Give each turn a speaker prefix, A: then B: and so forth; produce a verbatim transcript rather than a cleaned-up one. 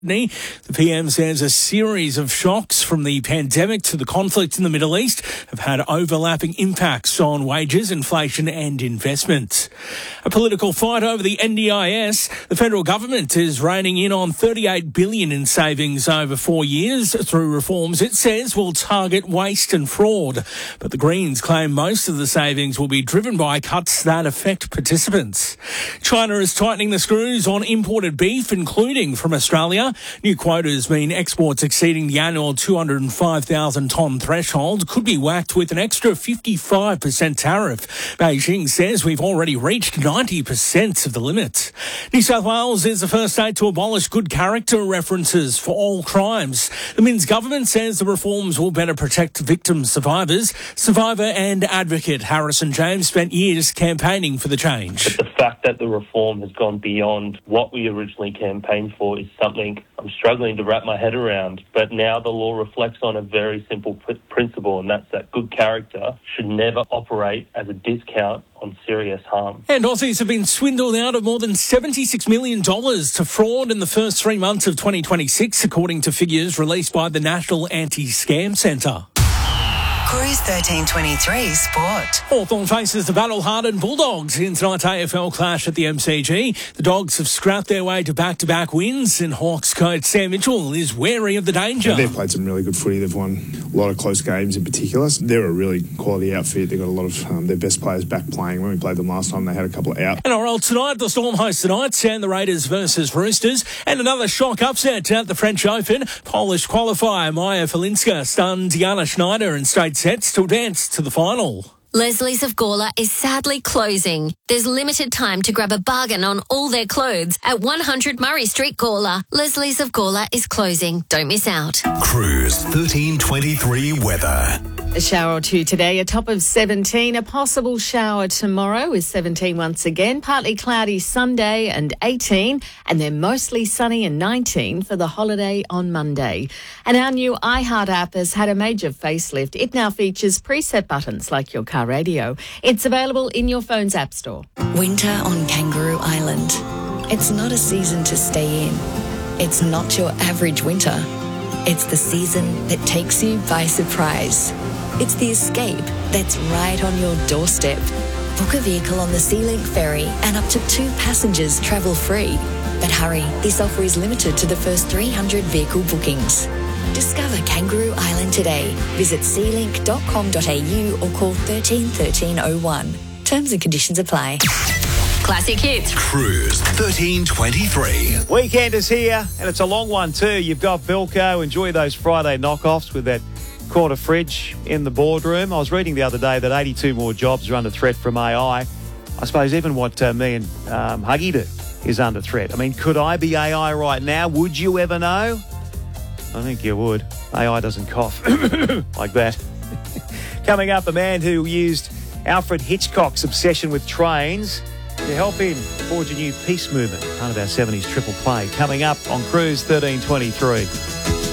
A: The P M says a series of shocks from the pandemic to the conflict in the Middle East have had overlapping impacts on wages, inflation and investment. A political fight over the N D I S. The federal government is reining in on thirty-eight billion dollars in savings over four years through reforms it says will target waste and fraud. But the Greens claim most of the savings will be driven by cuts that affect participants. China is tightening the screws on imported beef, including from Australia. New quotas mean exports exceeding the annual two hundred five thousand tonne threshold could be whacked with an extra fifty-five percent tariff. Beijing says we've already reached ninety percent of the limit. New South Wales is the first state to abolish good character references for all crimes. The Minns government says the reforms will better protect victim survivors. Survivor and advocate Harrison James spent years campaigning for the change.
B: But the fact that the reform has gone beyond what we originally campaigned for is something I'm struggling to wrap my head around, but now the law reflects on a very simple pr- principle, and that's that good character should never operate as a discount on serious harm.
A: And Aussies have been swindled out of more than seventy-six million dollars to fraud in the first three months of twenty twenty-six, according to figures released by the National Anti-Scam Centre.
C: Cruise thirteen twenty-three Sport.
A: Hawthorn faces the battle-hardened Bulldogs in tonight's A F L clash at the M C G. The Dogs have scrapped their way to back-to-back wins, and Hawks coach Sam Mitchell is wary of the danger.
D: Yeah, they've played some really good footy. They've won a lot of close games in particular. They're a really quality outfit. They've got a lot of um, their best players back playing. When we played them last time, they had a couple out.
A: N R L tonight, the Storm host tonight, and the Raiders versus Roosters. And another shock upset at the French Open. Polish qualifier Maya Falinska stunned Diana Schneider in straight sets to advance to the final.
E: Leslie's of Gawler is sadly closing. There's limited time to grab a bargain on all their clothes at one hundred Murray Street, Gawler. Leslie's of Gawler is closing. Don't miss out.
F: Cruise thirteen twenty-three weather.
G: A shower or two today, a top of seventeen. A possible shower tomorrow is seventeen once again. Partly cloudy Sunday and eighteen. And then mostly sunny and nineteen for the holiday on Monday. And our new iHeart app has had a major facelift. It now features preset buttons like your car radio. It's available in your phone's app store.
H: Winter on Kangaroo Island. It's not a season to stay in. It's not your average winter. It's the season that takes you by surprise. It's the escape that's right on your doorstep. Book a vehicle on the SeaLink ferry and up to two passengers travel free. But hurry, this offer is limited to the first three hundred vehicle bookings. Discover Kangaroo Island today. Visit sealink dot com dot a u or call thirteen thirteen oh one. Terms and conditions apply.
E: Classic hits.
F: Cruise thirteen twenty-three.
I: Weekend is here, and it's a long one too. You've got Bilko. Enjoy those Friday knockoffs with that quarter fridge in the boardroom. I was reading the other day that eighty-two more jobs are under threat from A I. I suppose even what uh, me and um, Huggy do is under threat. I mean, could I be A I right now? Would you ever know? I think you would. A I doesn't cough like that. Coming up, a man who used Alfred Hitchcock's obsession with trains to help him forge a new peace movement. Part of our seventies triple play. Coming up on Cruise thirteen twenty-three.